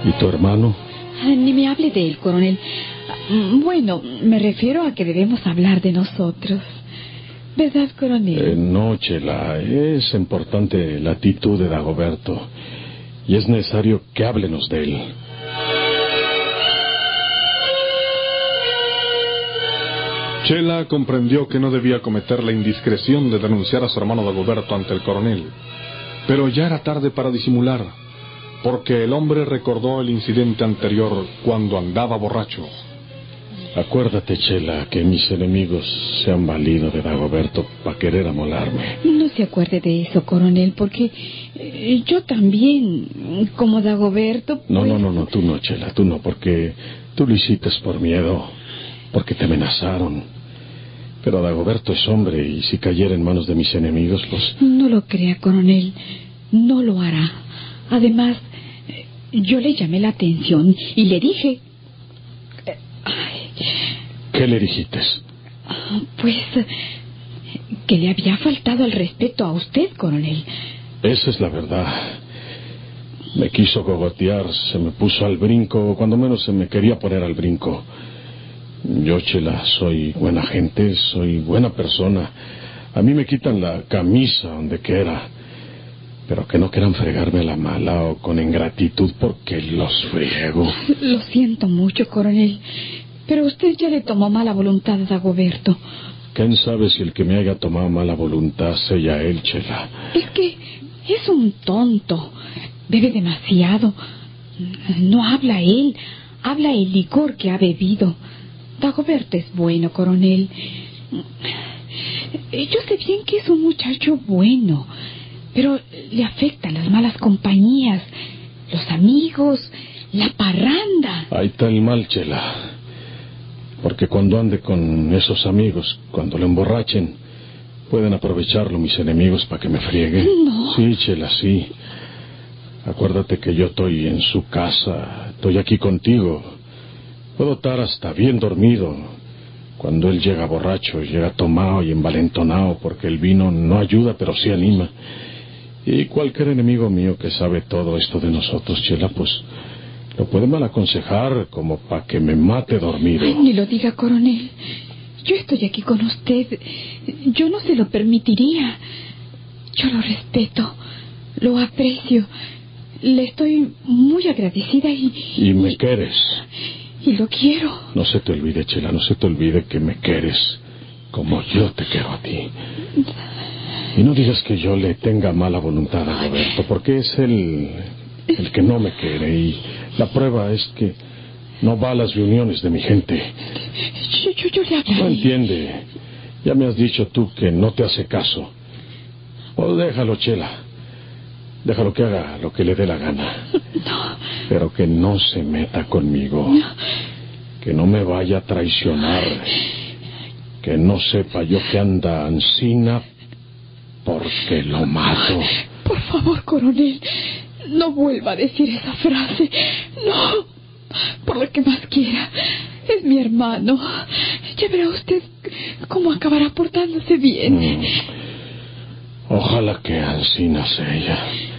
¿Y tu hermano? Ni me hable de él, coronel. Bueno, me refiero a que debemos hablar de nosotros. ¿Verdad, coronel? No, Chela, es importante la actitud de Dagoberto y es necesario que háblenos de él. Chela comprendió que no debía cometer la indiscreción de denunciar a su hermano Dagoberto ante el coronel, pero ya era tarde para disimular, porque el hombre recordó el incidente anterior cuando andaba borracho. Acuérdate, Chela, que mis enemigos se han valido de Dagoberto para querer amolarme. No se acuerde de eso, coronel, porque yo también, como Dagoberto... Pues... No, tú no, Chela, tú no, porque tú lo hiciste por miedo, porque te amenazaron. Pero Dagoberto es hombre y si cayera en manos de mis enemigos, pues... No lo crea, coronel, no lo hará. Además, yo le llamé la atención y le dije... ¿Qué le dijiste? Pues que le había faltado el respeto a usted, coronel. Esa es la verdad. Me quiso cogotear, se me puso al brinco, cuando menos se me quería poner al brinco. Yo, Chela, soy buena gente, soy buena persona. A mí me quitan la camisa donde quiera, pero que no quieran fregarme a la mala o con ingratitud porque los friego. Lo siento mucho, coronel, pero usted ya le tomó mala voluntad a Dagoberto. ¿Quién sabe si el que me haya tomado mala voluntad sea él, Chela? Es que es un tonto. Bebe demasiado. No habla él, habla el licor que ha bebido. Dagoberto es bueno, coronel. Yo sé bien que es un muchacho bueno, pero le afectan las malas compañías, los amigos, la parranda. Ahí está el mal, Chela. Porque cuando ande con esos amigos, cuando lo emborrachen, pueden aprovecharlo mis enemigos para que me frieguen. No. Sí, Chela, sí. Acuérdate que yo estoy en su casa, estoy aquí contigo. Puedo estar hasta bien dormido. Cuando él llega borracho, llega tomado y envalentonado, porque el vino no ayuda, pero sí anima. Y cualquier enemigo mío que sabe todo esto de nosotros, Chela, pues lo puede mal aconsejar como para que me mate dormido. Ay, ni lo diga, coronel. Yo estoy aquí con usted. Yo no se lo permitiría. Yo lo respeto, lo aprecio. Le estoy muy agradecida y me quieres. Y lo quiero. No se te olvide, Chela, no se te olvide que me quieres como yo te quiero a ti. Y no digas que yo le tenga mala voluntad a Roberto, porque es él el que no me quiere. Y la prueba es que no va a las reuniones de mi gente. Yo le hablaré. No entiende. Ya me has dicho tú que no te hace caso. Pues déjalo, Chela. Déjalo que haga lo que le dé la gana. No. Pero que no se meta conmigo. No. Que no me vaya a traicionar. Que no sepa yo que anda ansina porque lo mato. Por favor, coronel, no vuelva a decir esa frase. No. Por lo que más quiera. Es mi hermano. Ya verá usted cómo acabará portándose bien. Ojalá que ansina sea ella.